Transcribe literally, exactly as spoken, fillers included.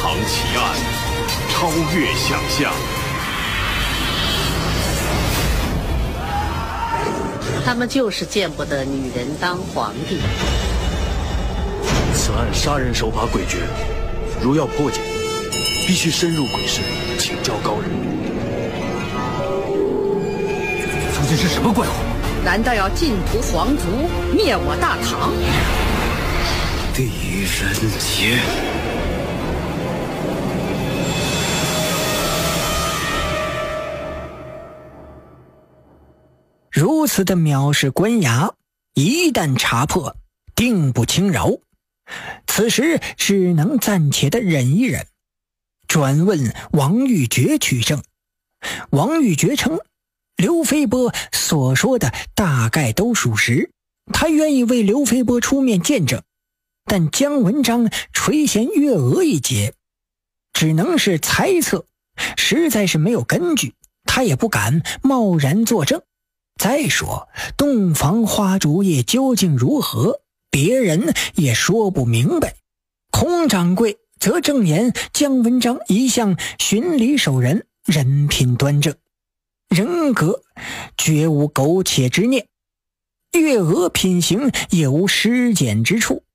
藏奇案，超越想象。 他们就是见不得女人当皇帝。 此案杀人手法诡谲，如要破解，必须深入鬼市，请教高人。 究竟是什么怪物？ 难道要尽屠皇族，灭我大唐？ 狄仁杰。 如此的藐视官衙，一旦查破，定不轻饶。此时只能暂且的忍一忍，转问王玉珏取证。王玉珏称，刘飞波所说的大概都属实，他愿意为刘飞波出面见证，但姜文章垂涎月娥一节，只能是猜测，实在是没有根据，他也不敢贸然作证。再说洞房花烛夜究竟如何，别人也说不明白。孔掌柜则证言姜文章一向循礼守人，人品端正，人格绝无苟且之念，月娥品行也无失检之处。